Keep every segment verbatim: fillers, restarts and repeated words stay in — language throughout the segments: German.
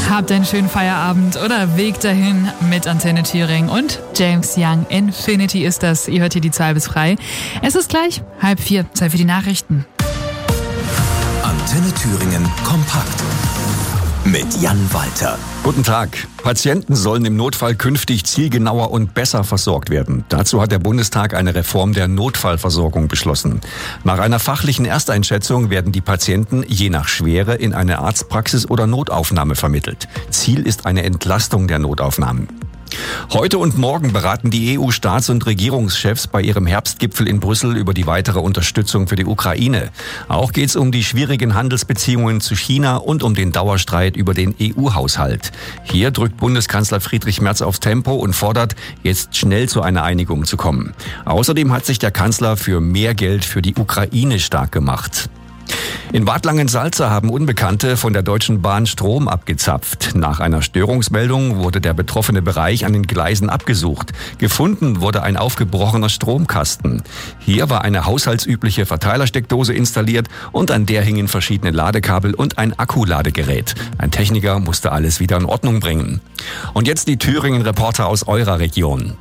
Habt einen schönen Feierabend oder Weg dahin mit Antenne Thüringen und James Young. Infinity ist das. Ihr hört hier die zwei bis frei. Es ist gleich halb vier. Zeit für die Nachrichten. Antenne Thüringen kompakt mit Jan Walter. Guten Tag. Patienten sollen im Notfall künftig zielgenauer und besser versorgt werden. Dazu hat der Bundestag eine Reform der Notfallversorgung beschlossen. Nach einer fachlichen Ersteinschätzung werden die Patienten je nach Schwere in eine Arztpraxis oder Notaufnahme vermittelt. Ziel ist eine Entlastung der Notaufnahmen. Heute und morgen beraten die E U-Staats- und Regierungschefs bei ihrem Herbstgipfel in Brüssel über die weitere Unterstützung für die Ukraine. Auch geht es um die schwierigen Handelsbeziehungen zu China und um den Dauerstreit über den E U-Haushalt. Hier drückt Bundeskanzler Friedrich Merz aufs Tempo und fordert, jetzt schnell zu einer Einigung zu kommen. Außerdem hat sich der Kanzler für mehr Geld für die Ukraine stark gemacht. In Bad Langensalza haben Unbekannte von der Deutschen Bahn Strom abgezapft. Nach einer Störungsmeldung wurde der betroffene Bereich an den Gleisen abgesucht. Gefunden wurde ein aufgebrochener Stromkasten. Hier war eine haushaltsübliche Verteilersteckdose installiert und an der hingen verschiedene Ladekabel und ein Akkuladegerät. Ein Techniker musste alles wieder in Ordnung bringen. Und jetzt die Thüringen-Reporter aus eurer Region.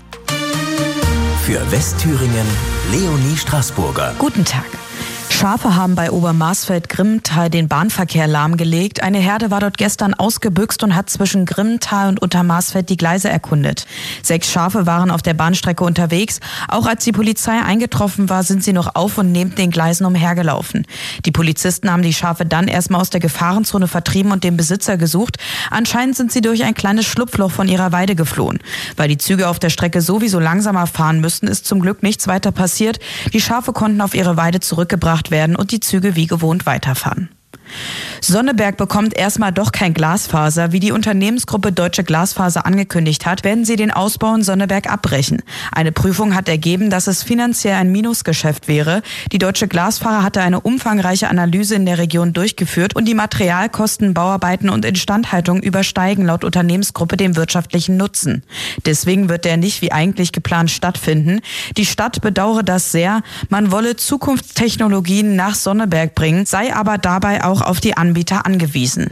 Für Westthüringen Leonie Straßburger. Guten Tag. Schafe haben bei Obermarsfeld-Grimmental den Bahnverkehr lahmgelegt. Eine Herde war dort gestern ausgebüxt und hat zwischen Grimmental und Untermarsfeld die Gleise erkundet. Sechs Schafe waren auf der Bahnstrecke unterwegs. Auch als die Polizei eingetroffen war, sind sie noch auf und neben den Gleisen umhergelaufen. Die Polizisten haben die Schafe dann erstmal aus der Gefahrenzone vertrieben und den Besitzer gesucht. Anscheinend sind sie durch ein kleines Schlupfloch von ihrer Weide geflohen. Weil die Züge auf der Strecke sowieso langsamer fahren müssten, ist zum Glück nichts weiter passiert. Die Schafe konnten auf ihre Weide zurückgebracht werden und die Züge wie gewohnt weiterfahren. Sonneberg bekommt erstmal doch kein Glasfaser. Wie die Unternehmensgruppe Deutsche Glasfaser angekündigt hat, werden sie den Ausbau in Sonneberg abbrechen. Eine Prüfung hat ergeben, dass es finanziell ein Minusgeschäft wäre. Die Deutsche Glasfaser hatte eine umfangreiche Analyse in der Region durchgeführt und die Materialkosten, Bauarbeiten und Instandhaltung übersteigen laut Unternehmensgruppe den wirtschaftlichen Nutzen. Deswegen wird der nicht wie eigentlich geplant stattfinden. Die Stadt bedauere das sehr. Man wolle Zukunftstechnologien nach Sonneberg bringen, sei aber dabei auch auf die Anbieter angewiesen.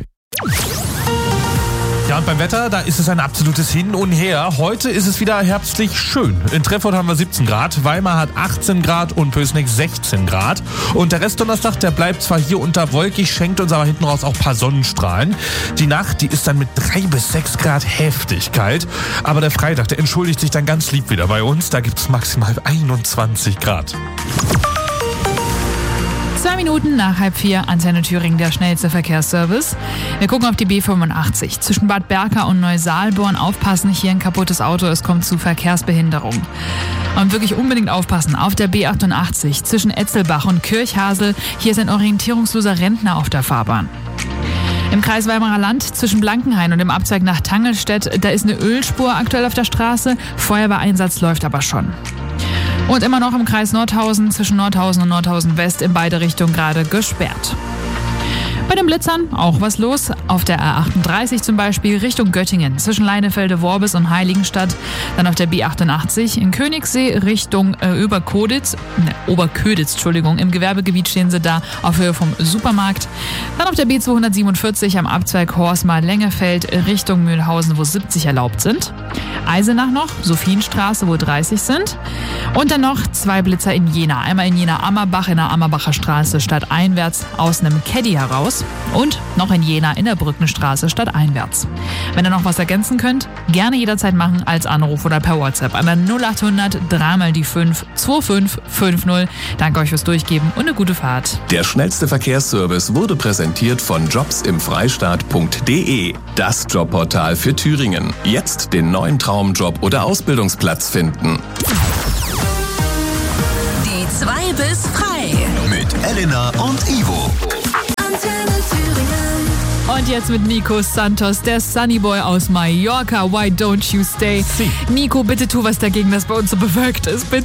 Ja, und beim Wetter, da ist es ein absolutes Hin und Her. Heute ist es wieder herbstlich schön. In Treffort haben wir siebzehn Grad, Weimar hat achtzehn Grad und Pößneck sechzehn Grad. Und der Restdonnerstag, der bleibt zwar hier unter wolkig, schenkt uns aber hinten raus auch ein paar Sonnenstrahlen. Die Nacht, die ist dann mit drei bis sechs Grad heftig kalt. Aber der Freitag, der entschuldigt sich dann ganz lieb wieder bei uns. Da gibt es maximal einundzwanzig Grad. Zwei Minuten nach halb vier, Antenne Thüringen, der schnellste Verkehrsservice. Wir gucken auf die B fünfundachtzig. Zwischen Bad Berka und Neusaalborn aufpassen, hier ein kaputtes Auto, es kommt zu Verkehrsbehinderung. Und wirklich unbedingt aufpassen, auf der B achtundachtzig zwischen Etzelbach und Kirchhasel, hier ist ein orientierungsloser Rentner auf der Fahrbahn. Im Kreis Weimarer Land zwischen Blankenhain und dem Abzweig nach Tangelstedt, da ist eine Ölspur aktuell auf der Straße, Feuerwehreinsatz läuft aber schon. Und immer noch im Kreis Nordhausen zwischen Nordhausen und Nordhausen West in beide Richtungen gerade gesperrt. Bei den Blitzern auch was los. Auf der A achtunddreißig zum Beispiel Richtung Göttingen zwischen Leinefelde-Worbis und Heiligenstadt. Dann auf der B achtundachtzig in Königssee Richtung äh, Oberköditz. Ne, Oberköditz, Entschuldigung. Im Gewerbegebiet stehen sie da auf Höhe vom Supermarkt. Dann auf der B zweihundertsiebenundvierzig am Abzweig Horstmar-Lengefeld Richtung Mühlhausen, wo siebzig erlaubt sind. Eisenach noch, Sophienstraße, wo dreißig sind. Und dann noch zwei Blitzer in Jena. Einmal in Jena-Ammerbach in der Ammerbacher Straße stadteinwärts aus einem Caddy heraus. Und noch in Jena in der Brückenstraße stadteinwärts. Wenn ihr noch was ergänzen könnt, gerne jederzeit machen als Anruf oder per WhatsApp an der null achthundert drei mal die fünf zwei fünf fünf null. Danke euch fürs Durchgeben und eine gute Fahrt. Der schnellste Verkehrsservice wurde präsentiert von jobs im freistaat punkt de. Das Jobportal für Thüringen. Jetzt den neuen Traumjob oder Ausbildungsplatz finden. Die zwei bis frei. Mit Elena und Ivo. Und jetzt mit Nico Santos, der Sunnyboy aus Mallorca. Why don't you stay? Sie. Nico, bitte tu was dagegen, dass bei uns so bewölkt ist. Bitte.